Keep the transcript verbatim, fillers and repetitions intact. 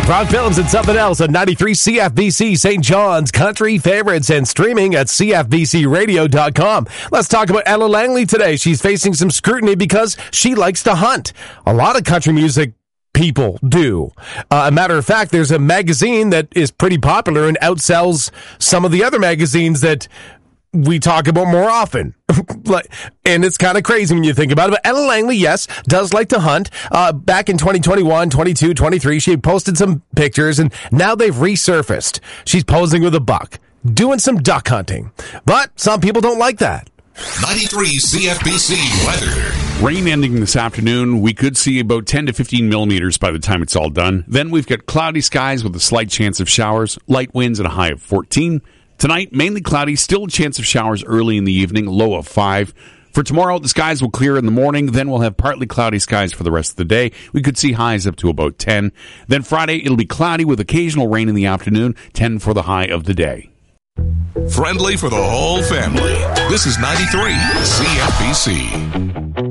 Ron Phillips and something else on ninety-three C F B C, Saint John's Country Favorites, and streaming at C F B C radio dot com. Let's talk about Ella Langley today. She's facing some scrutiny because she likes to hunt. A lot of country music people do. Uh, a matter of fact, there's a magazine that is pretty popular and outsells some of the other magazines that we talk about more often. Like, and it's kind of crazy when you think about it. But Ella Langley, yes, does like to hunt. Uh, back in twenty twenty-one, twenty-two, twenty-three, she posted some pictures, and now they've resurfaced. She's posing with a buck, doing some duck hunting. But some people don't like that. ninety-three C F B C weather. Rain ending this afternoon. We could see about ten to fifteen millimeters by the time it's all done. Then we've got cloudy skies with a slight chance of showers, light winds, and a high of fourteen. Tonight, mainly cloudy, still a chance of showers early in the evening, low of five. For tomorrow, the skies will clear in the morning, then we'll have partly cloudy skies for the rest of the day. We could see highs up to about ten. Then Friday, it'll be cloudy with occasional rain in the afternoon, ten for the high of the day. Friendly for the whole family. This is ninety-three C F B C.